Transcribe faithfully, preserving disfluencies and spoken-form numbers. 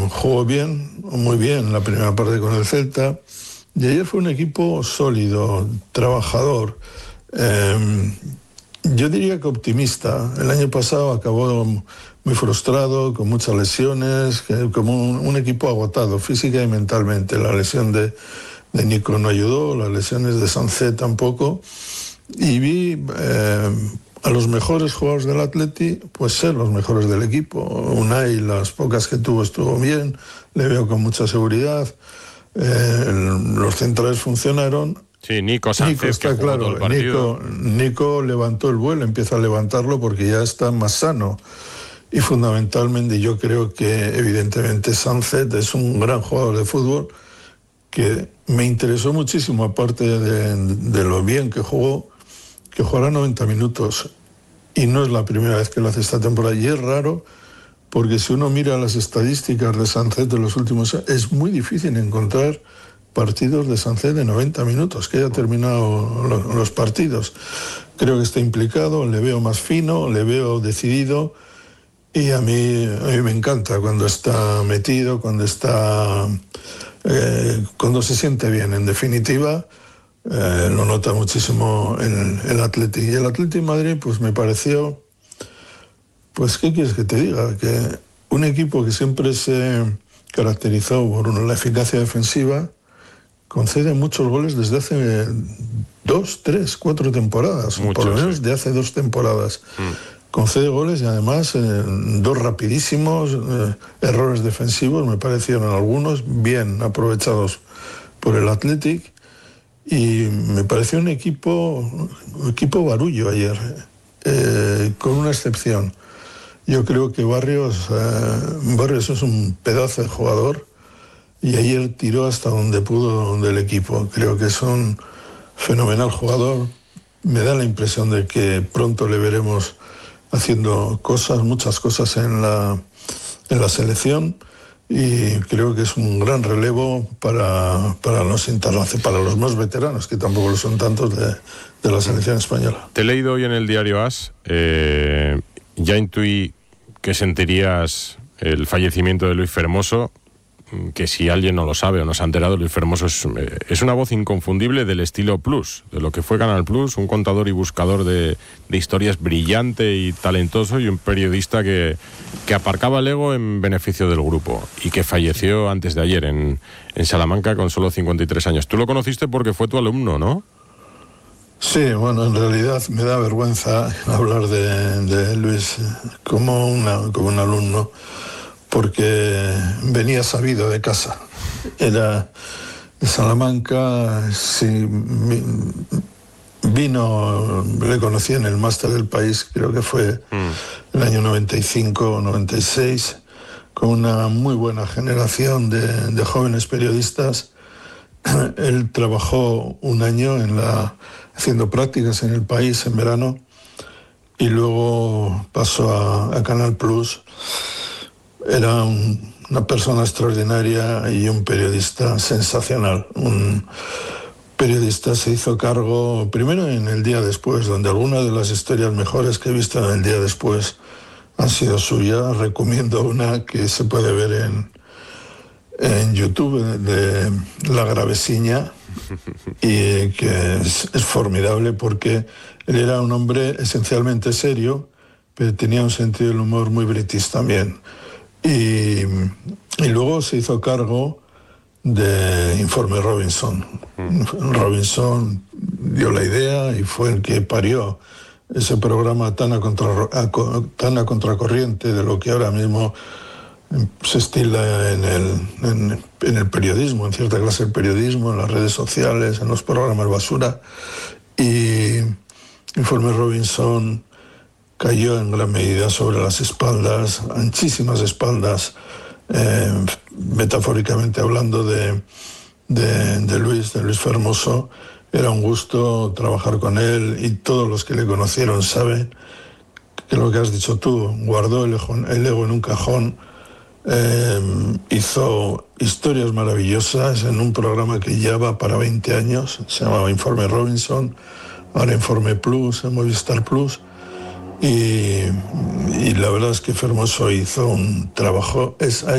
jugó bien, muy bien la primera parte con el Celta, y ayer fue un equipo sólido, trabajador, eh, yo diría que optimista. El año pasado acabó muy frustrado, con muchas lesiones, que, como un, un equipo agotado física y mentalmente. La lesión de, de Nico no ayudó, las lesiones de Sancet tampoco, y vi eh, a los mejores jugadores del Atleti pues ser los mejores del equipo. Unai, las pocas que tuvo, estuvo bien, le veo con mucha seguridad, eh, el, los centrales funcionaron. Sí, Nico Sánchez, Nico, está que jugó claro, todo el partido. Nico, Nico levantó el vuelo, empieza a levantarlo porque ya está más sano. Y fundamentalmente yo creo que evidentemente Sancet es un gran jugador de fútbol que me interesó muchísimo, aparte de, de lo bien que jugó, que jugará noventa minutos. Y no es la primera vez que lo hace esta temporada. Y es raro porque si uno mira las estadísticas de Sancet de los últimos años, es muy difícil encontrar partidos de Sancet de noventa minutos, que haya terminado lo, los partidos. Creo que está implicado, le veo más fino, le veo decidido, y a mí, a mí me encanta cuando está metido, cuando está eh, cuando se siente bien. En definitiva, eh, lo nota muchísimo el, el Atleti. Y el Atleti de Madrid, pues me pareció, pues ¿qué quieres que te diga? Que un equipo que siempre se caracterizó por una, la eficacia defensiva, concede muchos goles desde hace dos, tres, cuatro temporadas, Muchos, por lo menos sí. de hace dos temporadas. Mm. Concede goles y además eh, dos rapidísimos, eh, errores defensivos, me parecieron algunos bien aprovechados por el Athletic, y me pareció un equipo, un equipo barullo ayer, eh, con una excepción. Yo creo que Barrios, eh, Barrios es un pedazo de jugador, y ayer tiró hasta donde pudo del equipo. Creo que es un fenomenal jugador. Me da la impresión de que pronto le veremos haciendo cosas, muchas cosas en la, en la selección, y creo que es un gran relevo para, para los internacionales, para los más veteranos, que tampoco lo son tantos, de, de la selección española. Te he leído hoy en el diario AS, eh, ya intuí que sentirías el fallecimiento de Luis Fermoso, que si alguien no lo sabe o no se ha enterado, Luis Fermoso es, es una voz inconfundible del estilo Plus, de lo que fue Canal Plus, un contador y buscador de, de historias brillante y talentoso, y un periodista que, que aparcaba el ego en beneficio del grupo, y que falleció antes de ayer en, en Salamanca con solo cincuenta y tres años. Tú lo conociste porque fue tu alumno, ¿no? Sí, bueno, en realidad me da vergüenza hablar de, de Luis como, una, como un alumno, porque venía sabido de casa. Era de Salamanca, sí, vino, le conocí en el máster del país, creo que fue mm. el año noventa y cinco o noventa y seis, con una muy buena generación de, de jóvenes periodistas. Él trabajó un año en la, haciendo prácticas en el país en verano, y luego pasó a, a Canal Plus. Era un, una persona extraordinaria y un periodista sensacional. Un periodista, se hizo cargo primero en El Día Después, donde algunas de las historias mejores que he visto en El Día Después han sido suyas. Recomiendo una que se puede ver en, en YouTube, de La Gravesiña, y que es, es formidable, porque él era un hombre esencialmente serio, pero tenía un sentido del humor muy british también. Y, y luego se hizo cargo de Informe Robinson. Mm. Robinson dio la idea y fue el que parió ese programa tan a, contra, a, tan a contracorriente de lo que ahora mismo se estila en el, en, en el periodismo, en cierta clase de periodismo, en las redes sociales, en los programas basura. Y Informe Robinson cayó en gran medida sobre las espaldas, anchísimas espaldas, eh, metafóricamente hablando, de, de, de Luis, de Luis Fermoso. Era un gusto trabajar con él, y todos los que le conocieron saben que lo que has dicho tú, guardó el ego, el ego en un cajón, eh, hizo historias maravillosas en un programa que ya va para veinte años, se llamaba Informe Robinson, ahora Informe Plus, en Movistar Plus. Y, y la verdad es que Fermoso hizo un trabajo, es,